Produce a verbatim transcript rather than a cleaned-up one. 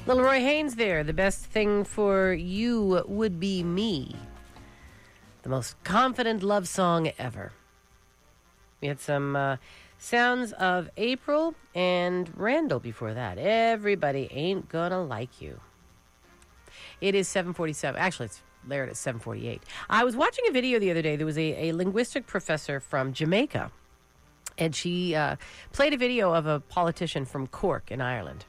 Little Roy Haynes there. The best thing for you would be me. The most confident love song ever. We had some uh, sounds of April and Randall before that. Everybody ain't gonna like you. It is seven forty-seven. Actually, it's Laird at seven forty-eight. I was watching a video the other day. There was a, a linguistic professor from Jamaica, and she uh, played a video of a politician from Cork in Ireland.